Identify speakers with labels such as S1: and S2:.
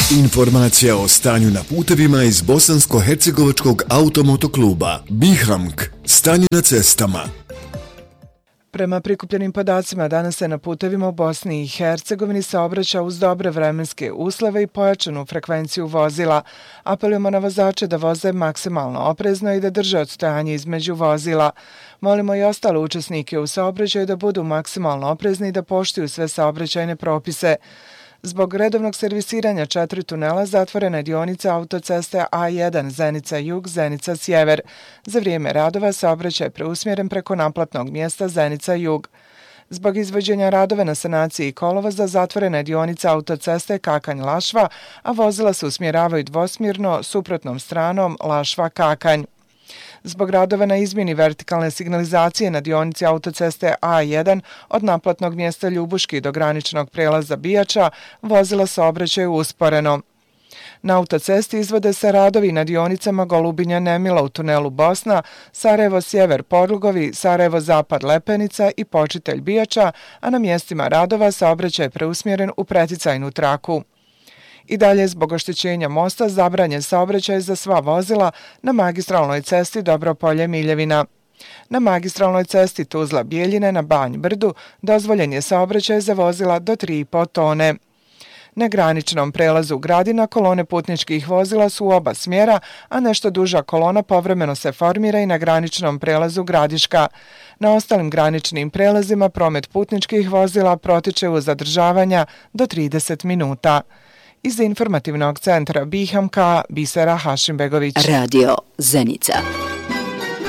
S1: Informacija o stanju na putevima iz Bosansko-hercegovačkog automotokluba BiHAMK. Stanje na cestama.
S2: Prema prikupljenim podacima, danas se na putevima u Bosni i Hercegovini saobraća uz dobre vremenske uslove i pojačanu frekvenciju vozila. Apelujemo na vozače da voze maksimalno oprezno i da drže odstojanje između vozila. Molimo i ostale učesnike u saobraćaju da budu maksimalno oprezni i da poštuju sve saobraćajne propise. Zbog redovnog servisiranja 4 tunela zatvorena je dionica autoceste A1 Zenica-Jug, Zenica-Sjever. Za vrijeme radova saobraćaj je preusmjeren preko naplatnog mjesta Zenica-Jug. Zbog izvođenja radova na sanaciji kolovoza zatvorena je dionica autoceste Kakanj-Lašva, a vozila se usmjeravaju dvosmjerno suprotnom stranom Lašva-Kakanj. Zbog radova na izmjeni vertikalne signalizacije na dionici autoceste A1 od naplatnog mjesta Ljubuški do graničnog prelaza Bijača, vozila saobraćaju usporeno. Na autocesti izvode se radovi na dionicama Golubinja-Nemila u tunelu Bosna, Sarajevo-Sjever Podlugovi, Sarajevo-Zapad Lepenica i Počitelj Bijača, a na mjestima radova saobraćaj je preusmjeren u preticajnu traku. I dalje, zbog oštećenja mosta, zabranjen saobraćaj za sva vozila na magistralnoj cesti Dobropolje-Miljevina. Na magistralnoj cesti Tuzla-Bijeljine na Banj Brdu dozvoljen je saobraćaj za vozila do 3,5 tone. Na graničnom prelazu Gradina kolone putničkih vozila su u oba smjera, a nešto duža kolona povremeno se formira i na graničnom prelazu Gradiška. Na ostalim graničnim prelazima promet putničkih vozila protiče uz zadržavanja do 30 minuta. Iz informativnog centra BiHAMK, Bisera Hašimbegović.
S3: Radio Zenica.